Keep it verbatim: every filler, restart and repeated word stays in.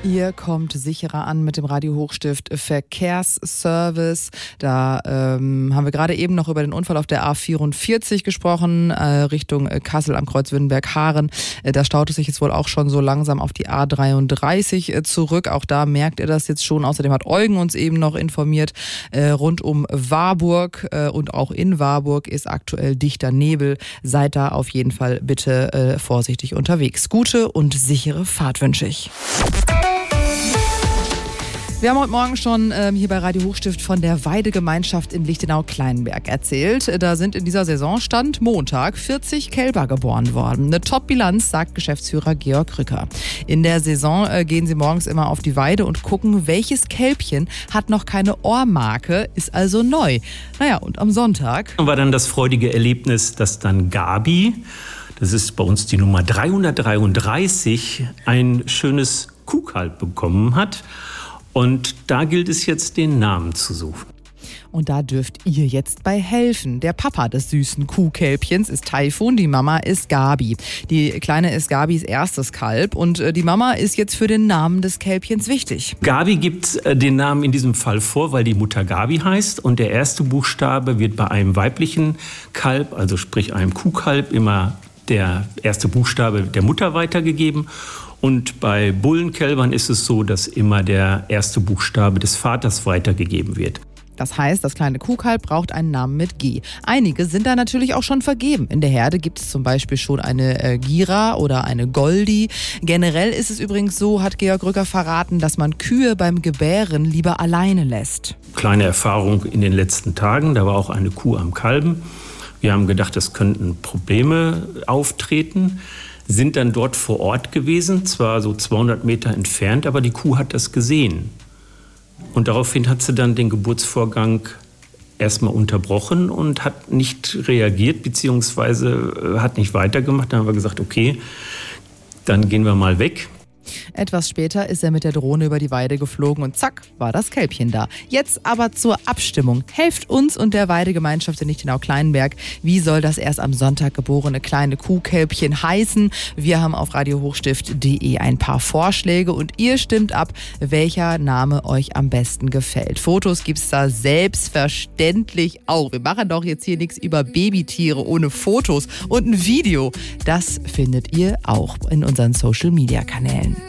Ihr kommt sicherer an mit dem Radio Hochstift Verkehrsservice. Da ähm, haben wir gerade eben noch über den Unfall auf der A vierundvierzig gesprochen, äh, Richtung Kassel am Kreuz Wittenberg-Haaren. Äh, da staut es sich jetzt wohl auch schon so langsam auf die A dreiunddreißig äh, zurück. Auch da merkt ihr das jetzt schon. Außerdem hat Eugen uns eben noch informiert, äh, rund um Warburg äh, und auch in Warburg ist aktuell dichter Nebel. Seid da auf jeden Fall bitte äh, vorsichtig unterwegs. Gute und sichere Fahrt wünsche ich. Wir haben heute Morgen schon ähm, hier bei Radio Hochstift von der Weidegemeinschaft in Lichtenau-Kleinberg erzählt. Da sind in dieser Saison Stand Montag vierzig Kälber geboren worden. Eine Top-Bilanz, sagt Geschäftsführer Georg Rücker. In der Saison äh, gehen sie morgens immer auf die Weide und gucken, welches Kälbchen hat noch keine Ohrmarke, ist also neu. Naja, und am Sonntag war dann das freudige Erlebnis, dass dann Gabi, das ist bei uns die Nummer dreihundertdreiunddreißig, ein schönes Kuhkalb bekommen hat. Und da gilt es jetzt, den Namen zu suchen. Und da dürft ihr jetzt bei helfen. Der Papa des süßen Kuhkälbchens ist Taifun, die Mama ist Gabi. Die Kleine ist Gabis erstes Kalb und die Mama ist jetzt für den Namen des Kälbchens wichtig. Gabi gibt den Namen in diesem Fall vor, weil die Mutter Gabi heißt. Und der erste Buchstabe wird bei einem weiblichen Kalb, also sprich einem Kuhkalb, immer der erste Buchstabe der Mutter weitergegeben. Und bei Bullenkälbern ist es so, dass immer der erste Buchstabe des Vaters weitergegeben wird. Das heißt, das kleine Kuhkalb braucht einen Namen mit G. Einige sind da natürlich auch schon vergeben. In der Herde gibt es zum Beispiel schon eine äh, Gira oder eine Goldi. Generell ist es übrigens so, hat Georg Rücker verraten, dass man Kühe beim Gebären lieber alleine lässt. Kleine Erfahrung in den letzten Tagen, da war auch eine Kuh am Kalben. Wir haben gedacht, es könnten Probleme auftreten. Sind dann dort vor Ort gewesen, zwar so zweihundert Meter entfernt, aber die Kuh hat das gesehen. Und daraufhin hat sie dann den Geburtsvorgang erstmal unterbrochen und hat nicht reagiert, beziehungsweise hat nicht weitergemacht. Dann haben wir gesagt, okay, dann gehen wir mal weg. Etwas später ist er mit der Drohne über die Weide geflogen und zack, war das Kälbchen da. Jetzt aber zur Abstimmung. Helft uns und der Weidegemeinschaft in Lichtenau-Kleinberg. Wie soll das erst am Sonntag geborene kleine Kuhkälbchen heißen? Wir haben auf radio hochstift punkt de ein paar Vorschläge und ihr stimmt ab, welcher Name euch am besten gefällt. Fotos gibt's da selbstverständlich auch. Wir machen doch jetzt hier nichts über Babytiere ohne Fotos und ein Video. Das findet ihr auch in unseren Social-Media-Kanälen.